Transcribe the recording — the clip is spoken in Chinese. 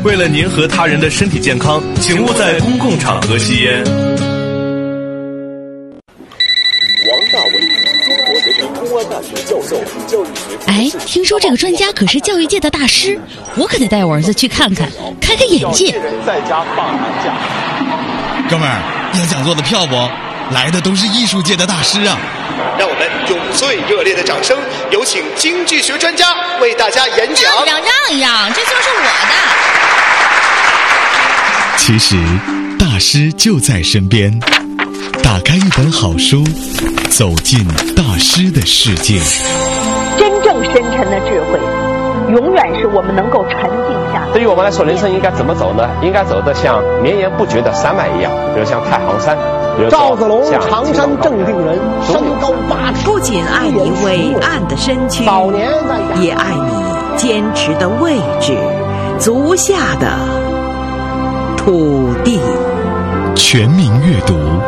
为了您和他人的身体健康，请勿在公共场合吸烟。 王大伟，中国人民公安大学教授，教育学。 哎，听说这个专家可是教育界的大师，我可得带我儿子去看看，开开眼界。 在家放寒假。 哥们儿，你的讲座的票不？来的都是艺术界的大师啊！ 让我们用最热烈的掌声，有请经济学专家为大家演讲。 让一让，这就是我的。 其实，大师就在身边。打开一本好书，走进大师的世界。 真正深沉的智慧，永远是我们能够沉静下来。 对于我们来说，人生应该怎么走呢？应该走得像绵延不绝的山脉一样，比如像太行山。 赵子龙，常山正定人，身高8尺。 不仅爱你伟岸的身躯，也爱你坚持的位置，足下的土地。 全民阅读。